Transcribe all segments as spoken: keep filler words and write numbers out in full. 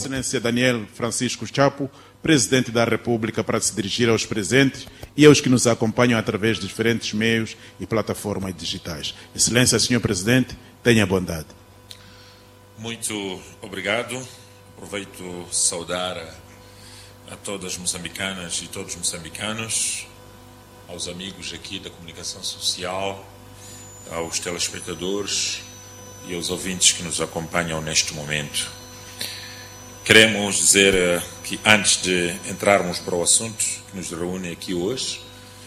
Excelência Daniel Francisco Chapo, Presidente da República, para se dirigir aos presentes e aos que nos acompanham através de diferentes meios e plataformas digitais. Excelência, senhor Presidente, tenha bondade. Muito obrigado. Aproveito saudar a, a todas as moçambicanas e todos os moçambicanos, aos amigos aqui da comunicação social, aos telespectadores e aos ouvintes que nos acompanham neste momento. Queremos dizer que, antes de entrarmos para o assunto que nos reúne aqui hoje,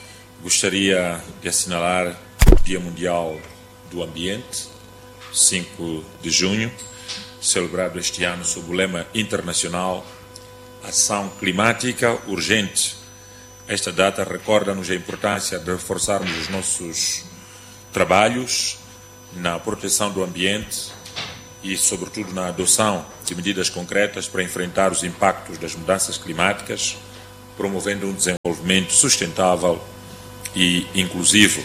gostaria de assinalar o Dia Mundial do Ambiente, cinco de junho, celebrado este ano sob o lema internacional Ação Climática Urgente. Esta data recorda-nos a importância de reforçarmos os nossos trabalhos na proteção do ambiente e, sobretudo, na adoção de medidas concretas para enfrentar os impactos das mudanças climáticas, promovendo um desenvolvimento sustentável e inclusivo.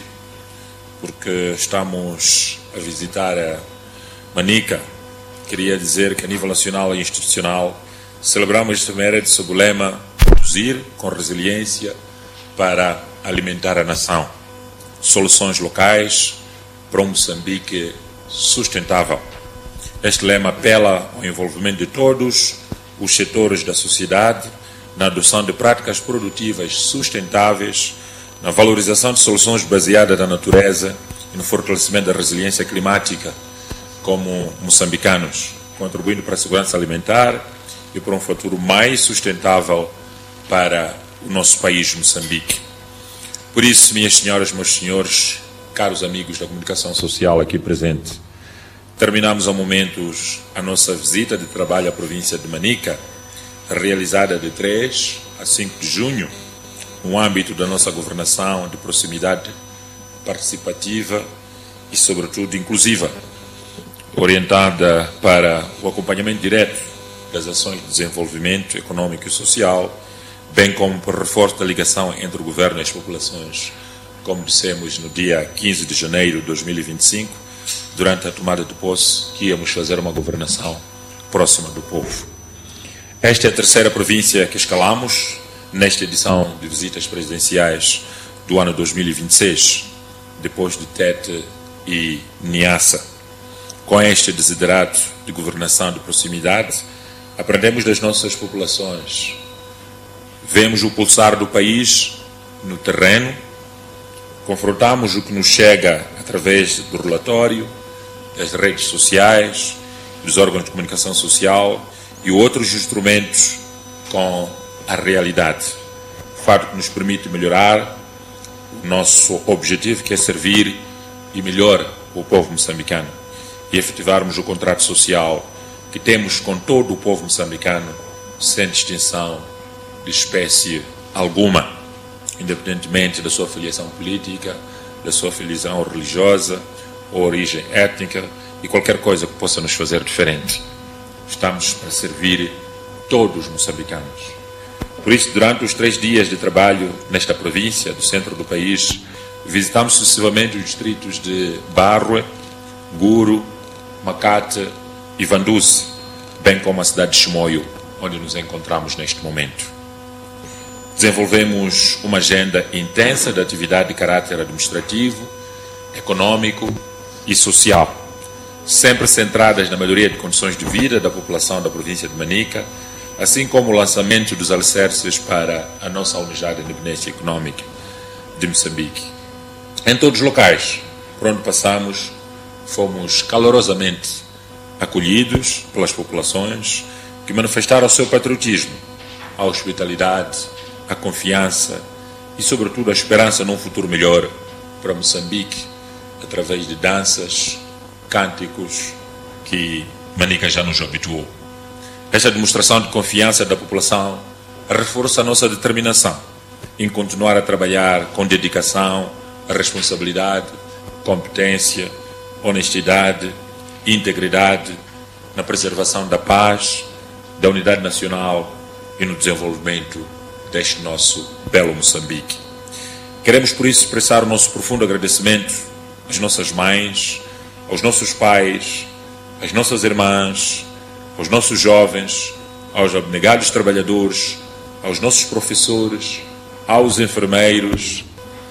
Porque estamos a visitar a Manica, queria dizer que, a nível nacional e institucional, celebramos este mérito sob o lema produzir com resiliência para alimentar a nação. Soluções locais para um Moçambique sustentável. Este lema apela ao envolvimento de todos os setores da sociedade na adoção de práticas produtivas sustentáveis, na valorização de soluções baseadas na natureza e no fortalecimento da resiliência climática como moçambicanos, contribuindo para a segurança alimentar e para um futuro mais sustentável para o nosso país, Moçambique. Por isso, minhas senhoras, meus senhores, caros amigos da comunicação social aqui presente, terminamos há momentos a nossa visita de trabalho à província de Manica, realizada de três a cinco de junho, no âmbito da nossa governação de proximidade participativa e, sobretudo, inclusiva, orientada para o acompanhamento direto das ações de desenvolvimento econômico e social, bem como para o reforço da ligação entre o governo e as populações, como dissemos no dia quinze de janeiro de dois mil e vinte e cinco, durante a tomada de posse, que íamos fazer uma governação próxima do povo. Esta é a terceira província que escalamos nesta edição de visitas presidenciais do ano dois mil e vinte e seis, depois de Tete e Niassa. Com este desiderato de governação de proximidade, aprendemos das nossas populações, vemos o pulsar do país no terreno, confrontamos o que nos chega através do relatório, das redes sociais, dos órgãos de comunicação social e outros instrumentos com a realidade. Fato que nos permite melhorar o nosso objetivo, que é servir e melhor o povo moçambicano e efetivarmos o contrato social que temos com todo o povo moçambicano, sem distinção de espécie alguma, independentemente da sua filiação política, da sua filiação religiosa ou origem étnica e qualquer coisa que possa nos fazer diferente. Estamos para servir todos os moçambicanos. Por isso, durante os três dias de trabalho nesta província, do centro do país, visitamos sucessivamente os distritos de Barroé, Guro, Macate e Vanduce, bem como a cidade de Chimoio, onde nos encontramos neste momento. Desenvolvemos uma agenda intensa de atividade de caráter administrativo, econômico e social, sempre centradas na melhoria de condições de vida da população da província de Manica, assim como o lançamento dos alicerces para a nossa unidade de independência econômica de Moçambique. Em todos os locais por onde passamos, fomos calorosamente acolhidos pelas populações que manifestaram o seu patriotismo, a hospitalidade, a confiança e, sobretudo, a esperança num futuro melhor para Moçambique, através de danças, cânticos que Manica já nos habituou. Esta demonstração de confiança da população reforça a nossa determinação em continuar a trabalhar com dedicação, responsabilidade, competência, honestidade, integridade na preservação da paz, da unidade nacional e no desenvolvimento deste nosso belo Moçambique. Queremos, por isso, expressar o nosso profundo agradecimento às nossas mães, aos nossos pais, às nossas irmãs, aos nossos jovens, aos abnegados trabalhadores, aos nossos professores, aos enfermeiros,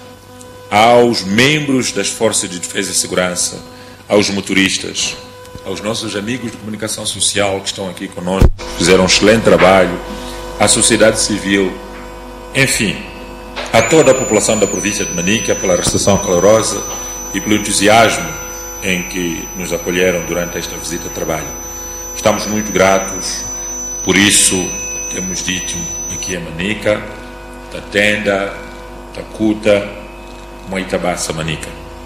aos membros das Forças de Defesa e Segurança, aos motoristas, aos nossos amigos de comunicação social que estão aqui conosco, fizeram um excelente trabalho, à sociedade civil, enfim, a toda a população da província de Manica pela recepção calorosa e pelo entusiasmo em que nos acolheram durante esta visita de trabalho. Estamos muito gratos, por isso temos dito aqui em Manica, Tatenda, Tacuta, Moitabaça, Manica.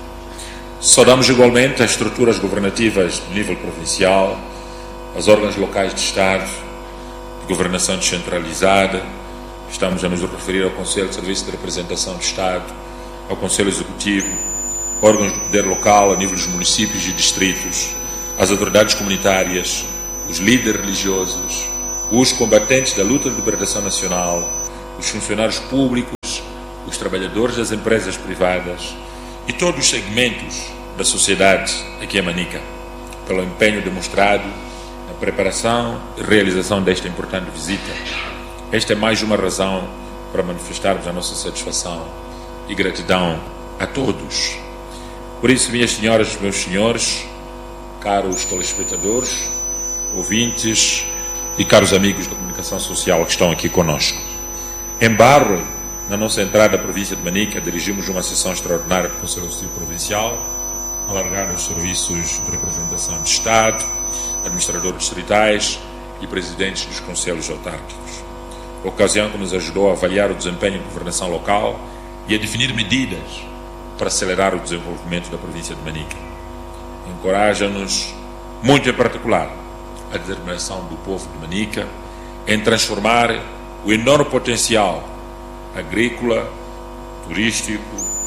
Saudamos igualmente as estruturas governativas de nível provincial, as órgãos locais de Estado, de governação descentralizada. Estamos a nos referir ao Conselho de Serviço de Representação do Estado, ao Conselho Executivo, órgãos do poder local a nível dos municípios e distritos, as autoridades comunitárias, os líderes religiosos, os combatentes da luta de libertação nacional, os funcionários públicos, os trabalhadores das empresas privadas e todos os segmentos da sociedade aqui em Manica, pelo empenho demonstrado na preparação e realização desta importante visita. Esta é mais uma razão para manifestarmos a nossa satisfação e gratidão a todos. Por isso, minhas senhoras e meus senhores, caros telespectadores, ouvintes e caros amigos da comunicação social que estão aqui conosco. Em Barro, na nossa entrada à província de Manica, dirigimos uma sessão extraordinária do Conselho Executivo Provincial, alargada aos serviços de representação de Estado, administradores distritais e presidentes dos conselhos autárquicos. Ocasião que nos ajudou a avaliar o desempenho de governação local e a definir medidas para acelerar o desenvolvimento da província de Manica. Encoraja-nos, muito em particular, a determinação do povo de Manica em transformar o enorme potencial agrícola, turístico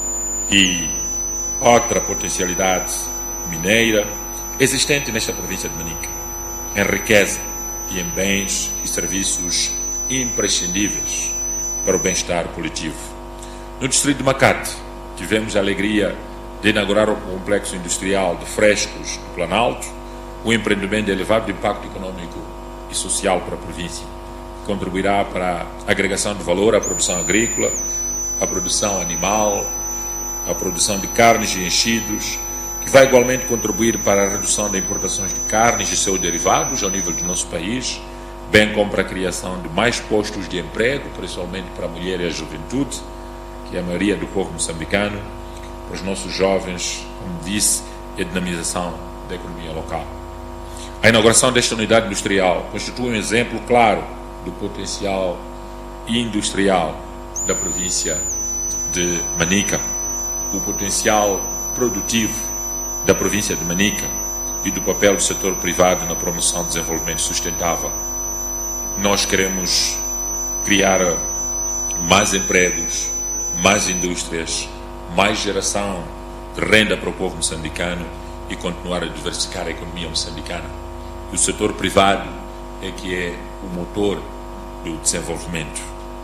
e outra potencialidade mineira existente nesta província de Manica em riqueza e em bens e serviços imprescindíveis para o bem-estar coletivo. No distrito de Macate, tivemos a alegria de inaugurar o complexo industrial de frescos do Planalto, um empreendimento de elevado impacto econômico e social para a província, que contribuirá para a agregação de valor à produção agrícola, à produção animal, à produção de carnes e enchidos, que vai igualmente contribuir para a redução das importações de carnes e seus derivados ao nível do nosso país, bem como para a criação de mais postos de emprego, principalmente para a mulher e a juventude, que é a maioria do povo moçambicano, para os nossos jovens, como disse, e a dinamização da economia local. A inauguração desta unidade industrial constitui um exemplo claro do potencial industrial da província de Manica, o potencial produtivo da província de Manica e do papel do setor privado na promoção do desenvolvimento sustentável. Nós queremos criar mais empregos, mais indústrias, mais geração de renda para o povo moçambicano e continuar a diversificar a economia moçambicana. E o setor privado é que é o motor do desenvolvimento.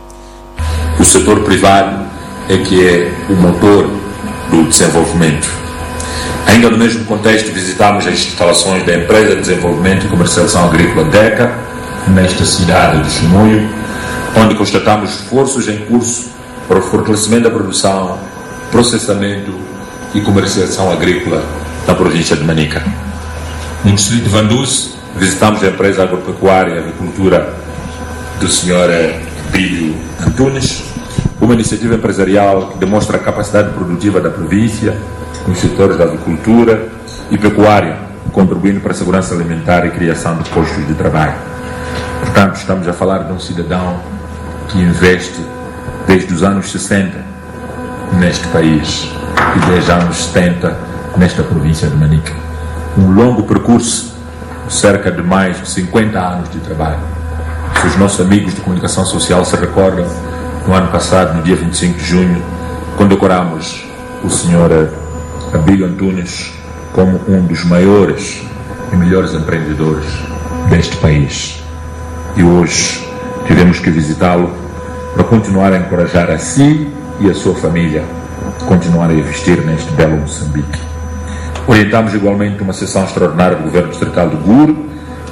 O setor privado é que é o motor do desenvolvimento. Ainda no mesmo contexto, visitamos as instalações da Empresa de Desenvolvimento e Comercialização Agrícola DECA, nesta cidade de Chimoio, onde constatamos esforços em curso para o fortalecimento da produção, processamento e comercialização agrícola na província de Manica. No distrito de Vanduce, visitamos a empresa agropecuária e agricultura do senhor Bílio Antunes, uma iniciativa empresarial que demonstra a capacidade produtiva da província nos setores da agricultura e pecuária, contribuindo para a segurança alimentar e criação de postos de trabalho. Portanto, estamos a falar de um cidadão que investe desde os anos sessenta neste país e desde os anos setenta nesta província de Manica. Um longo percurso, cerca de mais de cinquenta anos de trabalho. Se os nossos amigos de comunicação social se recordam, no ano passado, no dia vinte e cinco de junho, condecoramos o senhor Abílio Antunes como um dos maiores e melhores empreendedores deste país. E hoje tivemos que visitá-lo para continuar a encorajar a si e a sua família a continuar a investir neste belo Moçambique. Orientamos igualmente uma sessão extraordinária do Governo Distrital de Guro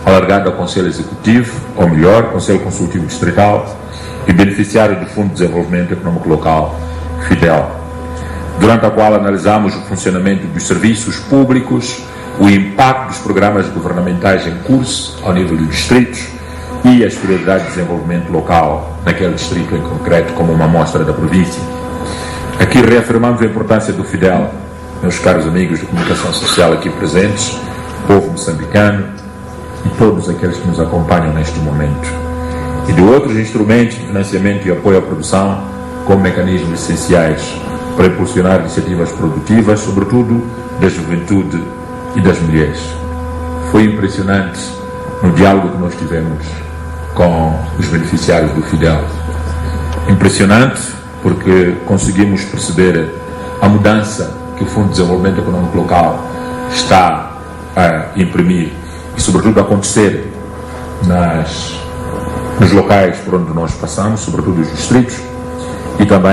alargado ao Conselho Executivo, ou melhor, Conselho Consultivo Distrital e beneficiário do Fundo de Desenvolvimento Econômico Local, FIDEL, durante a qual analisamos o funcionamento dos serviços públicos, o impacto dos programas governamentais em curso ao nível dos distritos e as prioridades de desenvolvimento local naquele distrito em concreto, como uma amostra da província. Aqui reafirmamos a importância do FIDEL, meus caros amigos de comunicação social aqui presentes, povo moçambicano e todos aqueles que nos acompanham neste momento, e de outros instrumentos de financiamento e apoio à produção como mecanismos essenciais para impulsionar iniciativas produtivas, sobretudo da juventude e das mulheres. Foi impressionante no diálogo que nós tivemos com os beneficiários do FIDEL. Impressionante porque conseguimos perceber a mudança que o Fundo de Desenvolvimento Econômico Local está a imprimir e, sobretudo, a acontecer nas, nos locais por onde nós passamos, sobretudo os distritos, e também